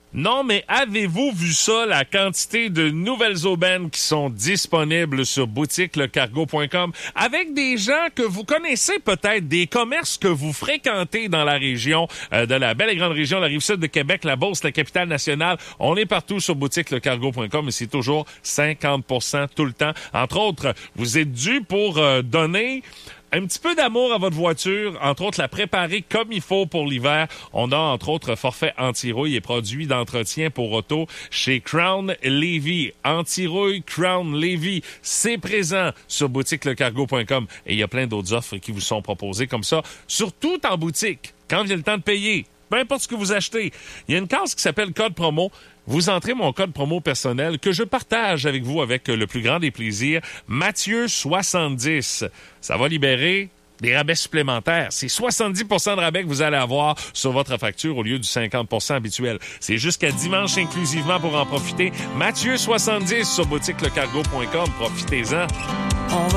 Non, mais avez-vous vu ça, la quantité de nouvelles aubaines qui sont disponibles sur boutiquelecargo.com avec des gens que vous connaissez peut-être, des commerces que vous fréquentez dans la région, de la belle et grande région, la Rive-Sud de Québec, la Beauce, la capitale nationale. On est partout sur boutiquelecargo.com et c'est toujours 50% tout le temps. Entre autres, vous êtes dû pour donner un petit peu d'amour à votre voiture, entre autres la préparer comme il faut pour l'hiver. On a entre autres forfait anti-rouille et produits d'entretien pour auto chez Crown Lévis. Anti-rouille Crown Lévis, c'est présent sur boutiquelecargo.com et il y a plein d'autres offres qui vous sont proposées comme ça, surtout en boutique, quand vient le temps de payer. Peu importe ce que vous achetez, il y a une case qui s'appelle code promo. Vous entrez mon code promo personnel que je partage avec vous avec le plus grand des plaisirs, Mathieu 70. Ça va libérer des rabais supplémentaires. C'est 70% de rabais que vous allez avoir sur votre facture au lieu du 50% habituel. C'est jusqu'à dimanche inclusivement pour en profiter. Mathieu 70 sur boutiquelecargo.com. Profitez-en.